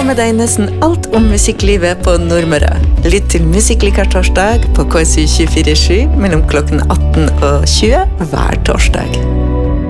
få med deg nesten alt om musikklivet på Nordmøre. Lytt til Musikklikar torsdag på KSU 24/7 mellom klokken 18 og 20 hver torsdag.